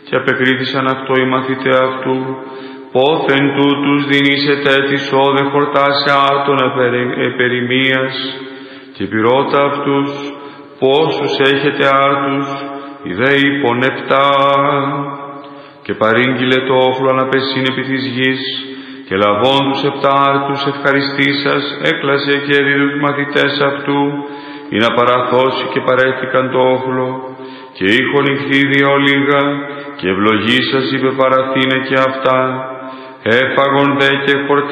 και απεκρίθησαν αυτό οι μαθηταί αυτού, πόθεν τούτους δινήσετε της όδε χορτάσια άρτων επερημίας, και πυρώτα αυτούς, πόσους έχετε άρτους, οι δε είπων 7, και παρήγγειλε το όχλο αναπεσήν επί της γης, και λαβών τους 7 άρτους ευχαριστήσας, έκλασε και έδιδε τους μαθητές αυτού, ή να παραθώσει, και παρέθηκαν το όχλο, και ήχον ηχθίδια ολίγα, και ευλογήσας είπε παραθήνε και αυτά, έφαγον δε και